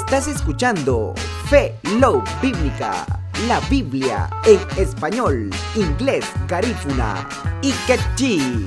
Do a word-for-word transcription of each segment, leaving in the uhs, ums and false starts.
Estás escuchando Fe Love Bíblica, la Biblia en español, inglés, garífuna y quechí.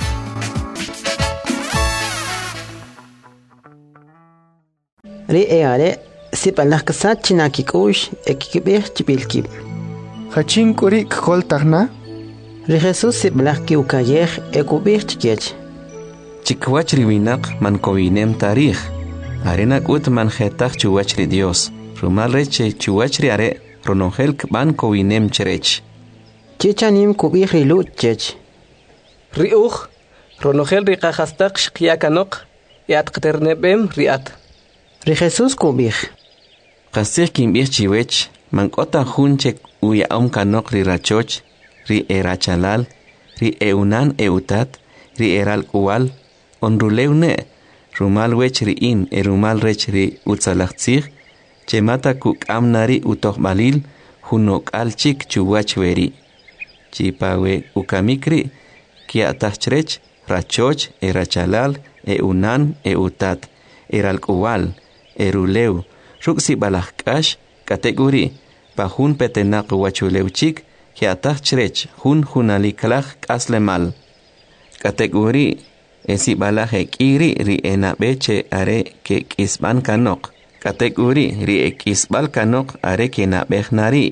Ri eare sipalah kasat chinakikush ekikibih chipilkib. Hachin kuri kol tagna. Ri Jesús sipalah kiukayeh ekubih chikiech. Chikwachri winak man kowinem tarikh. Arena kut man khetach chuwachri Dios. Rumal reche chuwachri are ronongel kban kowinem cherech. Chichanim kubih rilu chech. Riuch ronongel rikahastak shkiakanok yat qternebem riat. Ri Jesús kubih. Qasih kimbih chiwech man kota junchek uya om kanok ri rachoch ri erachalal ri eunan eutat ri eral uwal onruleune rumal wech ri in erumal rech ri utzalachtzig chemata kuk amnari utohbalil hunok alchik chuwachweri chipawe ukamikri kiatachrech rachoch erachalal eunan eutat eral uwal eruleu ruksi balahkash kategori pahun petenak wachuleuchik kiatachrech hun hunaliklach kaslemal kategori esi balaje kiri ri enabeche are ke kisban kanok kategori ri ekisbal kanok are ke nabejnari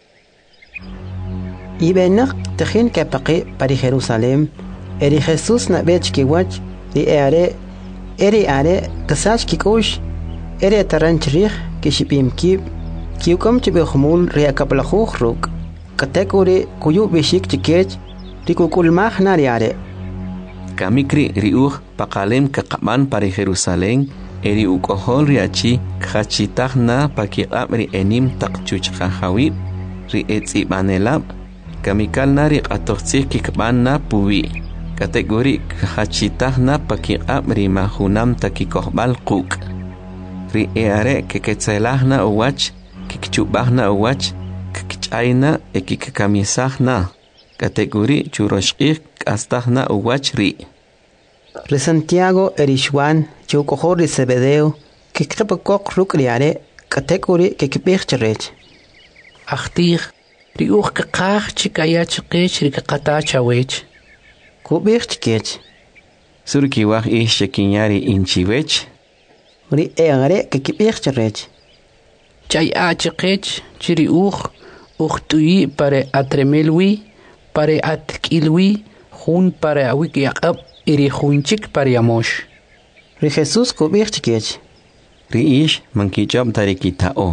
Ibenak tejin kapaqi pari Jerusalem eri Jesús nabech kiwach ri are eri are kasach kikush eri taranchrig kishipim kib kiukom chibehmul ri akaplajuj ruk kategori kuyu bishik chikech ri kukulmaj nariare Kamikri riuj pakalem kaqaban pari Jerusalén eri ukohol riachi khachitagna pakiqab ri enim taqchuchqahawib ri etzibanelab kamikal nari qatoqtsik kikbanna puwi kategori khachitagna pakiqab ri mahunam takikohbal quk ri eare keketzelahna uwach kikchubahna uwach kikchayna ekikamisahna kategori churoshqik astahna uwach ri Ri Santiago erishwan chukohor ri Zebedeo kikqipakok rukriare kategori kikibih cherech Achtig riuch kaqach chikaya chikech ri kaqatachawech kubih chikech surkiwaj ish chekinyari inchiwech ri eare kikibih cherech Chay achikech chiriuch uchtui pare atremelwi pare atkilwi Jun para wikiaqab iri junchik para yamosh. Ri Jesús kubih chikech. Ri ish mankichab tarikitao.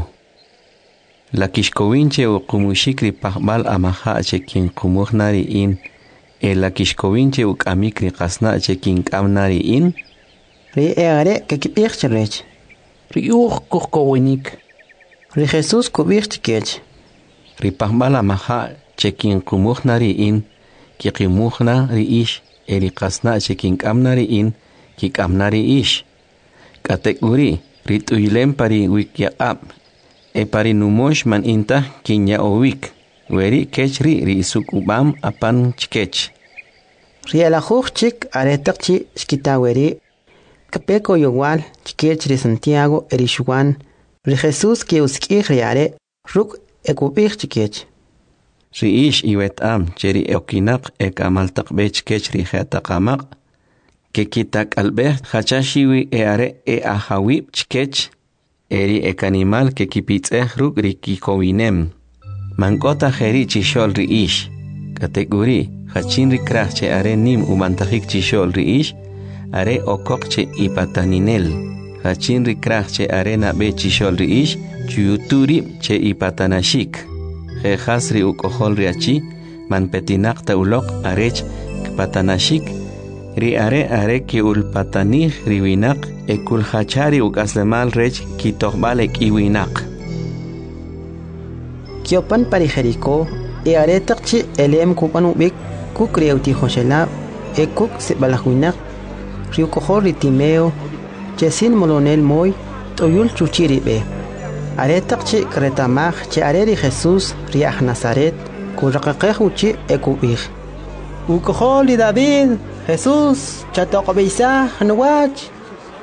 La kishkowinche u kumushikri pahbal amaha chekin kumuhnari in. E la kishkowinche u kamikri qasna chekin kamnari in. Ri eare kikibih cherech. Ri uch kuhkowinik. Ri Jesús kubih chikech. Ri pahbal amaha chekin kumuhnari in. Kiqimuhna ri ish eri qasna chekin kamnari in kikamnari ish kategori ri tuylem pari wikyaqab e pari numosh man inta kinya owik weri kechri ri sukubam apan chkech ri alajuj chik aretaqchi skitaweri kapeko yowal chkech ri Santiago erishwan ri Jesús ki uskij riare ruk ekubih chkech Ri ish iwet am cheri okinak ek amaltak bech kechri khetaqamaq kekitak albeh khachashiwi eare e ahawib chkech eri ek animal kekipitzeh ruk rikikowinem mankota jeri chishol ri ish kategori khachin ri krach che are nim umantajik chishol ri ish are okok che ipataninel khachin ri krach che are na be chishol ri ish chuyuturi che ipatanashik Hasri ukohol riachi man petinak taulok arech patanashik ri are are ki ul patani riwinak ekul hachari ukaslemal rech ki tohbalek iwinak Kiopan pari Jericó e are taqchi elem kupan ubik kukreuti hoshela e kuk sebalahuinak ri ukohol ri Timeo chesin molonel moy toyul chuchiri be Are taqchi kretamaj che are ri Jesús riaj Nazaret kuraqaqej uchi ekubij Ukohol David Jesús chatoqbisa nuwach